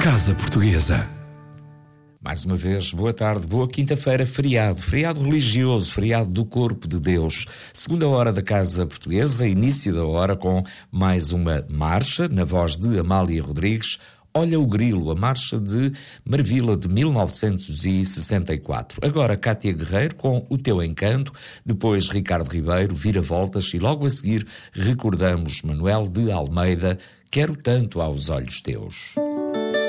Casa Portuguesa. Mais uma vez, boa tarde, boa quinta-feira, feriado religioso, feriado do Corpo de Deus. Segunda hora da Casa Portuguesa, início da hora com mais uma marcha, na voz de Amália Rodrigues, Olha o Grilo, a marcha de Marvila de 1964. Agora Cátia Guerreiro com O Teu Encanto, depois Ricardo Ribeiro, Vira-Voltas e logo a seguir recordamos Manuel de Almeida, Quero Tanto aos Olhos Teus.